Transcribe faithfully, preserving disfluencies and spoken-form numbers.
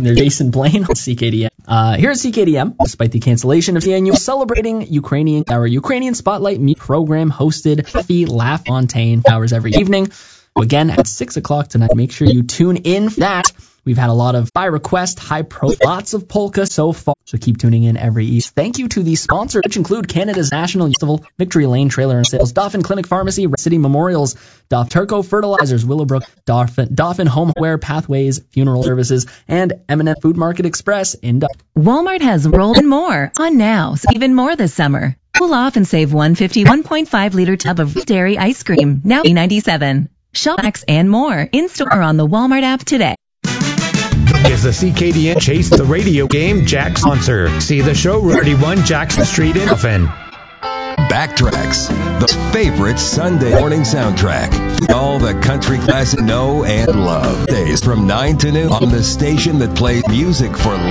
There's Jason Blaine on C K D M. Uh, here at C K D M, despite the cancellation of the annual Celebrating Ukrainian, our Ukrainian Spotlight Meet program hosted Fee LaFontaine hours every evening. Again, at six o'clock tonight. Make sure you tune in for that. We've had a lot of by request, high pro, lots of polka so far, so keep tuning in every evening. Thank you to the sponsors, which include Canada's National Festival, Victory Lane Trailer and Sales, Dauphin Clinic Pharmacy, Red City Memorials, Dauphin Turco Fertilizers, Willowbrook, Dauphin, Dauphin Homeware Pathways, Funeral Services, and Eminent Food Market Express in Dauphin. Walmart has rolled in more on now, so even more this summer. Cool off and save one fifty-one point five liter tub of dairy ice cream, now eight ninety-seven. Shop X and more in store or on the Walmart app today. Is the C K D N Chase the Radio Game Jack sponsor? See the show thirty-one Jackson Street in Dauphin. Backtracks, the favorite Sunday morning soundtrack. All the country classics know and love. Days from nine to noon on the station that plays music for